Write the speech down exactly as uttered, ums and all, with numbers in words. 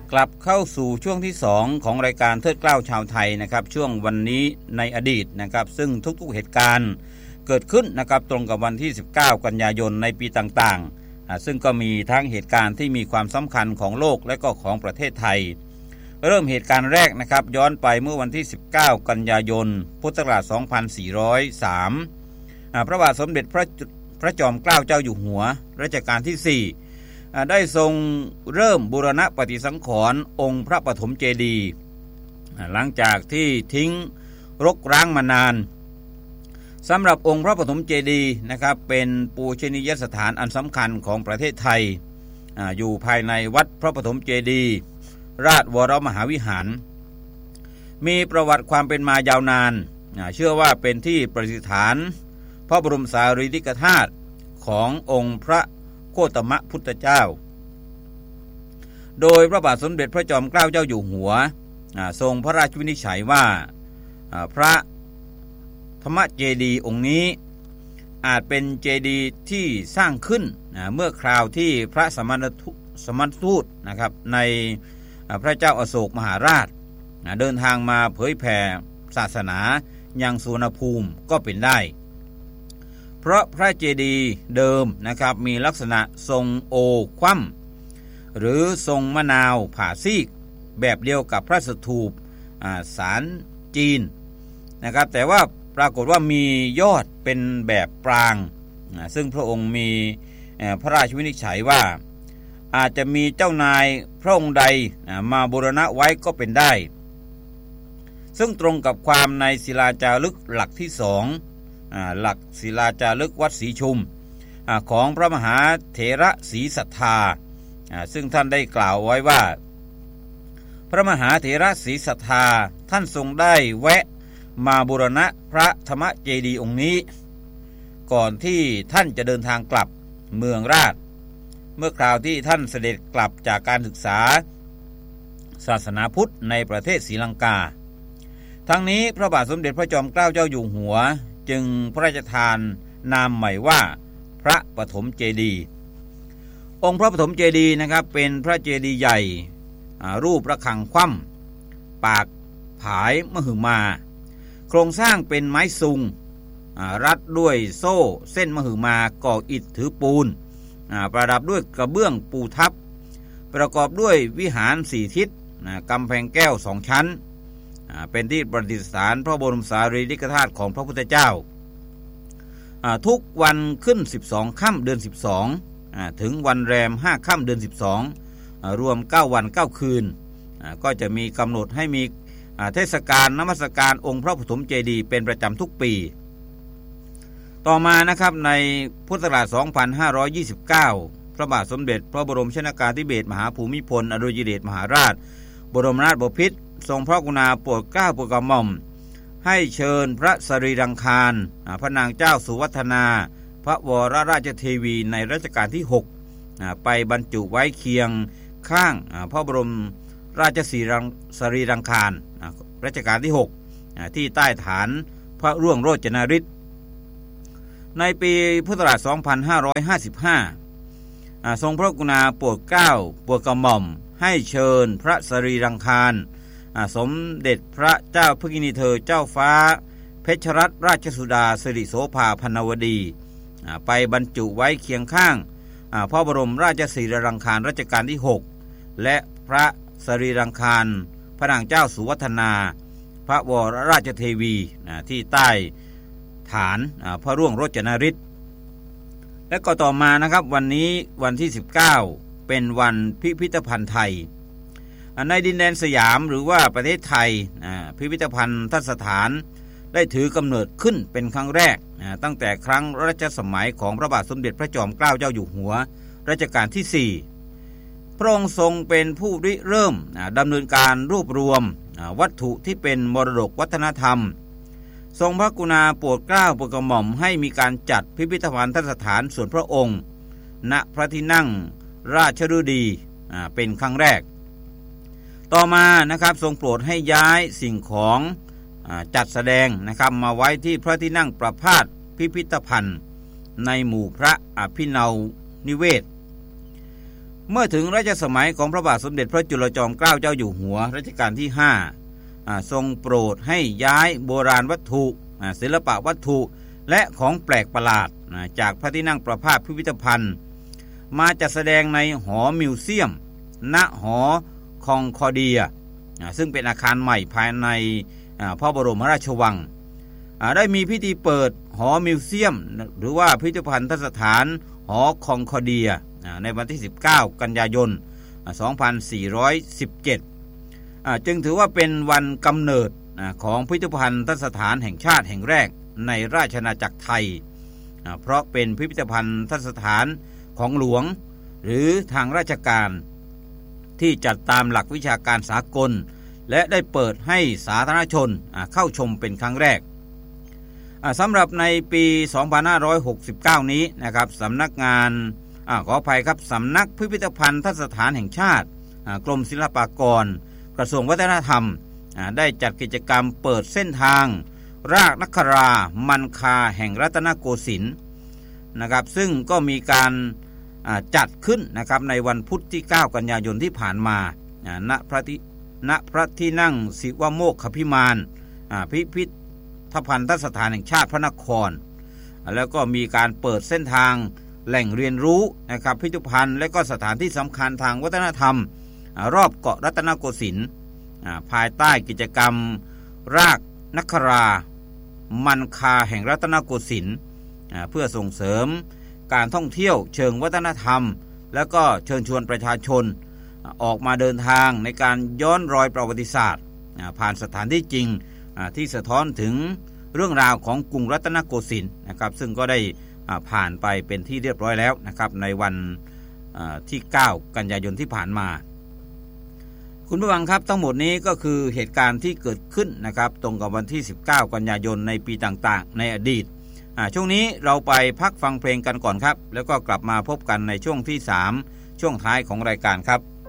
กลับเข้าสู่ช่วงที่สองของรายการเทิดเกล้าชาวไทยนะครับช่วงวันนี้ในอดีตนะครับซึ่งทุกๆเหตุการณ์เกิดขึ้นนะครับตรงกับวันที่สิบเก้ากันยายนในปีต่างๆซึ่งก็มีทั้งเหตุการณ์ที่มีความสำคัญของโลกและก็ของประเทศไทยเริ่มเหตุการณ์แรกนะครับย้อนไปเมื่อวันที่สิบเก้ากันยายนพุทธศักราชสองพันสี่ร้อยสามพระบาทสมเด็จพระพระจอมเกล้าเจ้าอยู่หัวรัชกาลที่สี่ได้ทรงเริ่มบูรณะปฏิสังขรณ์องค์พระปฐมเจดีย์หลังจากที่ทิ้งรกร้างมานานสำหรับองค์พระปฐมเจดีย์นะครับเป็นปูชนียสถานอันสำคัญของประเทศไทย อ, อยู่ภายในวัดพระปฐมเจดีย์ราชวรมหาวิหารมีประวัติความเป็นมายาวนานเชื่อว่าเป็นที่ประดิษฐานพระบรมสารีริกธาตุขององค์พระโคตมพุทธเจ้าโดยพระบาทสมเด็จพระจอมเกล้าเจ้าอยู่หัวทรงพระราชวินิจฉัยว่าพระธรรมเจดีย์องค์นี้อาจเป็นเจดีย์ที่สร้างขึ้นเมื่อคราวที่พระสมณสมณทูตนะครับในพระเจ้าอโศกมหาราชเดินทางมาเผยแผ่ศาสนายังสุวรรณภูมิก็เป็นได้เพราะพระเจดีย์เดิมนะครับมีลักษณะทรงโอคว่ำหรือทรงมะนาวผ่าซีกแบบเดียวกับพระสถูปสารจีนนะครับแต่ว่าปรากฏว่ามียอดเป็นแบบปรางซึ่งพระองค์มีพระราชวินิจฉัยว่าอาจจะมีเจ้านายพระองค์ใดมาบูรณะไว้ก็เป็นได้ซึ่งตรงกับความในศิลาจารึกหลักที่สองหลักศิลาจารึกวัดศรีชุมของพระมหาเถระศรีสัทธาซึ่งท่านได้กล่าวไว้ว่าพระมหาเถระศรีสัทธาท่านทรงได้แวะมาบูรณะพระธรรมเจดีย์องค์นี้ก่อนที่ท่านจะเดินทางกลับเมืองราชเมื่อคราวที่ท่านเสด็จกลับจากการศึกษาศาสนาพุทธในประเทศศรีลังกาทั้งนี้พระบาทสมเด็จพระจอมเกล้าเจ้าอยู่หัวจึงพระราชทานนามใหม่ว่าพระปฐมเจดีย์องค์พระปฐมเจดีย์นะครับเป็นพระเจดีย์ใหญ่รูประฆังคว่ำปากผายมหึมาโครงสร้างเป็นไม้ซุงรัดด้วยโซ่เส้นมหึมาก่ออิฐถือปูนประดับด้วยกระเบื้องปูทับประกอบด้วยวิหารสี่ทิศกำแพงแก้วสองชั้นเป็นที่ประดิษฐานพระบรมสารีริกธาตุของพระพุทธเจ้าทุกวันขึ้นสิบสองค่ำเดือนสิบสองถึงวันแรมห้าค่ำเดือนสิบสองรวมเก้าวันเก้าคืนก็จะมีกำหนดให้มีเทศกาลนมัสการองค์พระปฐมเจดีย์เป็นประจำทุกปีต่อมานะครับในพุทธศักราชสองพันห้าร้อยยี่สิบเก้าพระบาทสมเด็จพระบรมชนกาธิเบศรมหาภูมิพลอดุลยเดชมหาราชบรมนาถบพิตรทรงพระกรุณาโปรดเกล้าโปรดกระหม่อมให้เชิญพระสรีรังคารพระนางเจ้าสุวัฒนาพระวรราชเทวีในรัชกาลที่หกไปบรรจุไว้เคียงข้างพระบรมราชสรีรังคารรัชกาลที่หกที่ใต้ฐานพระร่วงโรจนฤทธิ์ในปีพุทธศักราชสองพันห้าร้อยห้าสิบห้าทรงพระกรุณาโปรดเกล้าโปรดกระหม่อมให้เชิญพระสรีรังคารสมเด็จพระเจ้าพระกินีเธอเจ้าฟ้าเพชรรัตนราชสุดาสิริโสภาพรรณวดีไปบรรจุไว้เคียงข้างพระบรมราชสรีรังคารรัชกาลที่หกและพระสรีรังคารพระนางเจ้าสุวัฒนาพระวรราชเทวีที่ใต้ฐานพระร่วงโรจนฤทธิ์และก็ต่อมานะครับวันนี้วันที่สิบเก้าเป็นวันพิพิธภัณฑ์ไทยในดินแดนสยามหรือว่าประเทศไทยพิพิธภัณฑ์ทัศสถานได้ถือกำเนิดขึ้นเป็นครั้งแรกตั้งแต่ครั้งรัชสมัยของพระบาทสมเด็จพระจอมเกล้าเจ้าอยู่หัวรัชกาลที่สี่พระองค์ทรงเป็นผู้ริเริ่มดำเนินการรวบรวมวัตถุที่เป็นมรดกวัฒนธรรมทรงพระกรุณาโปรดเกล้าโปรดกระหม่อมให้มีการจัดพิพิธภัณฑ์ทัศสถานส่วนพระองค์ณพระที่นั่งราชฤดีเป็นครั้งแรกต่อมานะครับทรงโปรดให้ย้ายสิ่งของจัดแสดงนะครับมาไว้ที่พระที่นั่งประพาสพิพิธภัณฑ์ในหมู่พระอภินาวนิเวศเมื่อถึงรัชสมัยของพระบาทสมเด็จพระจุลจอมเกล้าเจ้าอยู่หัวรัชกาลที่ห้าทรงโปรดให้ย้ายโบราณวัตถุศิลปะวัตถุและของแปลกประหลาดจากพระที่นั่งประภาสพิพิธภัณฑ์มาจัดแสดงในหอมิวเซียมณหอคองคอร์เดียซึ่งเป็นอาคารใหม่ภายในพระบรมราชวังได้มีพิธีเปิดหอมิวเซียมหรือว่าพิพิธภัณฑสถานหอคองคอร์เดียในวันที่สิบเก้ากันยายนสองพันสี่ร้อยสิบเจ็ดจึงถือว่าเป็นวันกำเนิดของพิพิธภัณฑสถานแห่งชาติแห่งแรกในราชอาณาจักรไทยเพราะเป็นพิพิธภัณฑสถานของหลวงหรือทางราชการที่จัดตามหลักวิชาการสากลและได้เปิดให้สาธารณชนเข้าชมเป็นครั้งแรกสำหรับในปีสองพันห้าร้อยหกสิบเก้านี้นะครับสำนักงานอขออภัยครับสำนักพิพิธภัณฑสถานแห่งชาติกรมศิลปากรกระทรวงวัฒนธรรมได้จัดกิจกรรมเปิดเส้นทางรากนครามันคาแห่งรัตนโกสินทร์นะครับซึ่งก็มีการจัดขึ้นนะครับในวันพุธที่เก้ากันยายนที่ผ่านมาณพระที่ณพระที่นั่งศิวโมกขพิมานพิพิธภัณฑสถานแห่งชาติพระนครแล้วก็มีการเปิดเส้นทางแหล่งเรียนรู้นะครับพิพิธภัณฑ์และก็สถานที่สำคัญทางวัฒนธรรมรอบเกาะรัตนโกสินทร์ภายใต้กิจกรรมรากนครามันคาแห่งรัตนโกสินทร์เพื่อส่งเสริมการท่องเที่ยวเชิงวัฒนธรรมแล้วก็เชิญชวนประชาชนออกมาเดินทางในการย้อนรอยประวัติศาสตร์ผ่านสถานที่จริงที่สะท้อนถึงเรื่องราวของกรุงรัตนโกสินทร์นะครับซึ่งก็ได้ผ่านไปเป็นที่เรียบร้อยแล้วนะครับในวันที่เก้ากันยายนที่ผ่านมาคุณผู้ฟังครับทั้งหมดนี้ก็คือเหตุการณ์ที่เกิดขึ้นนะครับตรงกับวันที่สิบเก้ากันยายนในปีต่างๆในอดีตช่วงนี้เราไปพักฟังเพลงกันก่อนครับแล้วก็กลับมาพบกันในช่วงที่สามช่วงท้ายของรายการครับ